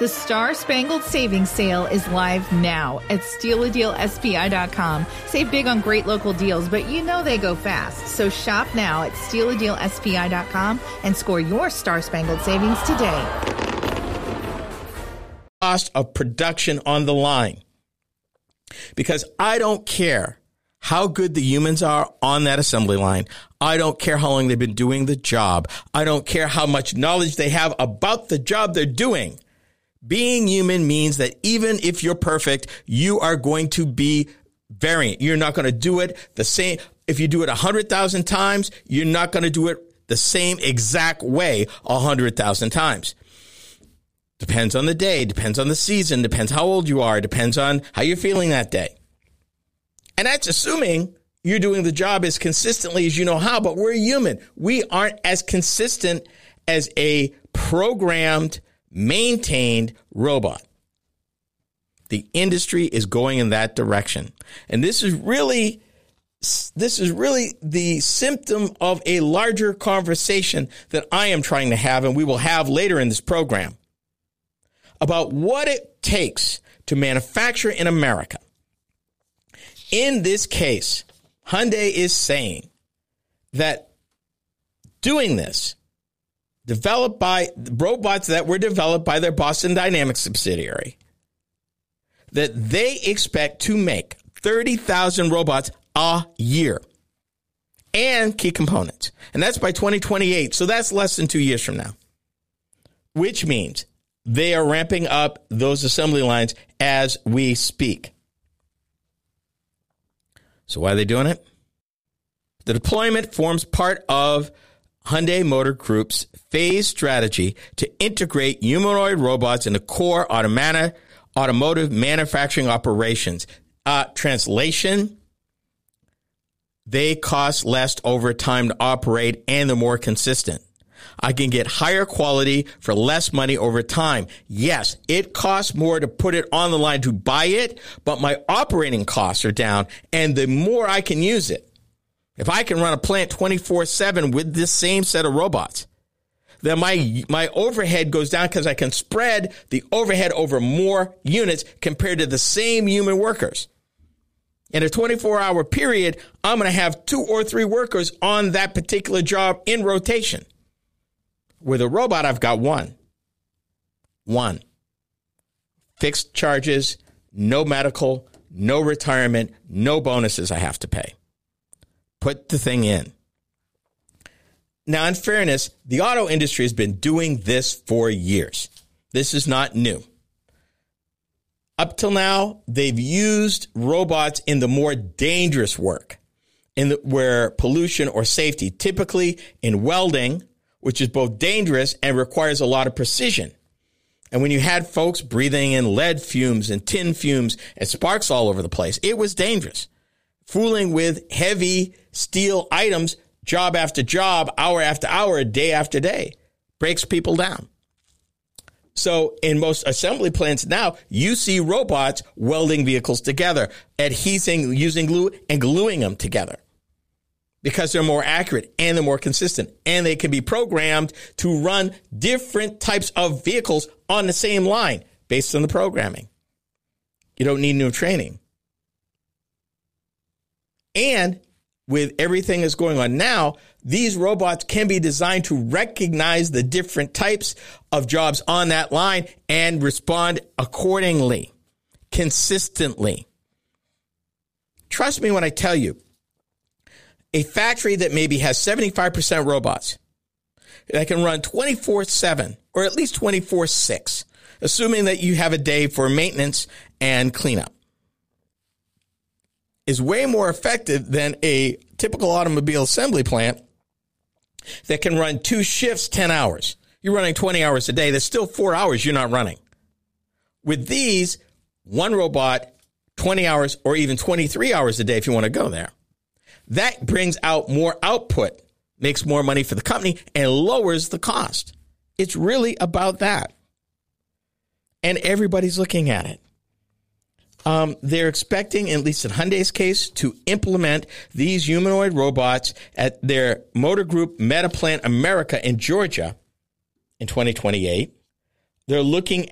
The Star Spangled Savings Sale is live now at StealADealSPI.com. Save big on great local deals, but you know they go fast. So shop now at StealADealSPI.com and score your Star Spangled Savings today. Cost of production on the line. Because I don't care how good the humans are on that assembly line. I don't care how long they've been doing the job. I don't care how much knowledge they have about the job they're doing. Being human means that even if you're perfect, you are going to be variant. You're not going to do it the same. If you do it 100,000 times, you're not going to do it the same exact way 100,000 times. Depends on the day, depends on the season, depends how old you are, depends on how you're feeling that day. And that's assuming you're doing the job as consistently as you know how, but we're human. We aren't as consistent as a programmed, maintained robot. The industry is going in that direction. And this is really the symptom of a larger conversation that I am trying to have, and we will have later in this program, about what it takes to manufacture in America. In this case, Hyundai is saying that doing this, developed by robots that were developed by their Boston Dynamics subsidiary, that they expect to make 30,000 robots a year and key components. And that's by 2028. So that's less than 2 years from now, which means they are ramping up those assembly lines as we speak. So why are they doing it? The deployment forms part of Hyundai Motor Group's phased strategy to integrate humanoid robots into core automotive manufacturing operations. Translation, they cost less over time to operate and they're more consistent. I can get higher quality for less money over time. Yes, it costs more to put it on the line to buy it, but my operating costs are down, and the more I can use it. If I can run a plant 24/7 with this same set of robots, then my overhead goes down because I can spread the overhead over more units compared to the same human workers. In a 24-hour period, I'm going to have 2 or 3 workers on that particular job in rotation. With a robot, I've got one. Fixed charges, no medical, no retirement, no bonuses I have to pay. Put the thing in. Now, in fairness, the auto industry has been doing this for years. This is not new. Up till now, they've used robots in the more dangerous work, where pollution or safety, typically in welding, which is both dangerous and requires a lot of precision. And when you had folks breathing in lead fumes and tin fumes and sparks all over the place, it was dangerous. Fooling with heavy steel items, job after job, hour after hour, day after day, breaks people down. So in most assembly plants now, you see robots welding vehicles together, adhesing, using glue and gluing them together, because they're more accurate and they're more consistent, and they can be programmed to run different types of vehicles on the same line based on the programming. You don't need new training. And with everything that's going on now, these robots can be designed to recognize the different types of jobs on that line and respond accordingly, consistently. Trust me when I tell you, a factory that maybe has 75% robots that can run 24/7 or at least 24/6, assuming that you have a day for maintenance and cleanup, is way more effective than a typical automobile assembly plant that can run 2 shifts, 10 hours. You're running 20 hours a day. There's still 4 hours you're not running. With these, one robot, 20 hours or even 23 hours a day if you want to go there. That brings out more output, makes more money for the company, and lowers the cost. It's really about that. And everybody's looking at it. They're expecting, at least in Hyundai's case, to implement these humanoid robots at their Motor Group Meta Plant America in Georgia in 2028. They're looking